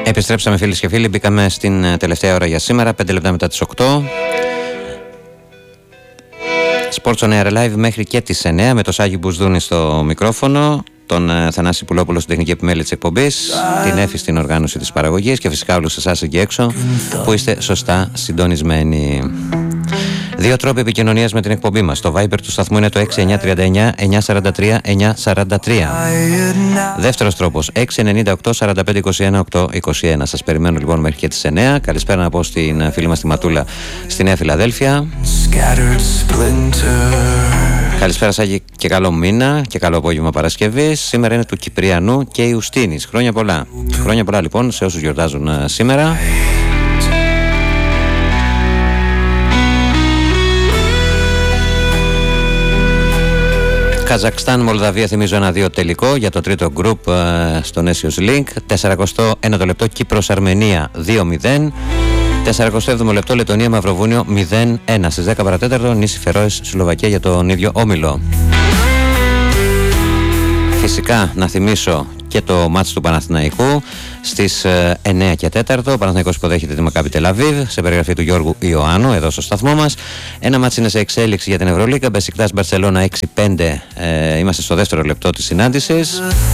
Επιστρέψαμε φίλες και φίλοι, μπήκαμε στην τελευταία ώρα για σήμερα, 5 λεπτά μετά τις 8. Sports on Air Live μέχρι και τις 9 με το Σάγι Μπουσδούνη στο μικρόφωνο, τον Θανάση Πουλόπουλο στην τεχνική επιμέλεια της εκπομπής, την Έφη στην οργάνωση της παραγωγής και φυσικά όλους εσάς εκεί έξω που είστε σωστά συντονισμένοι. Δύο τρόποι επικοινωνίας με την εκπομπή μας. Το Viber του σταθμού είναι το 6939 943 943. Δεύτερος τρόπος 698 45 21 821. Σας περιμένω λοιπόν μέχρι και τις 9. Καλησπέρα να πω στην φίλη μας τη Ματούλα στην Νέα Φιλαδέλφια. Καλησπέρα Σάγη και καλό μήνα και καλό απόγευμα Παρασκευής. Σήμερα είναι του Κυπριανού και Ιουστίνης. Χρόνια πολλά. Χρόνια πολλά λοιπόν σε όσους γιορτάζουν σήμερα. Καζακστάν, Μολδαβία, θυμίζω 1-2 τελικό για το τρίτο γκρουπ στο Nations League. 41 λεπτό Κύπρος, Αρμενία 2-0. 47 λεπτό Λετωνία, Μαυροβούνιο 0-1. Στις 10 παρατέταρτο νήσι Φερόες, Σλοβακία για τον ίδιο όμιλο. Φυσικά να θυμίσω και το μάτς του Παναθηναϊκού στις 9 και 4. Ο Παναθηναϊκός υποδέχεται τη Μακάμπι Τελαβίβ σε περιγραφή του Γιώργου Ιωάννου εδώ στο σταθμό μας. Ένα μάτς είναι σε εξέλιξη για την Ευρωλίγκα. Μπεσικτάς Μπαρσελόνα 6-5. Είμαστε στο δεύτερο λεπτό της συνάντησης.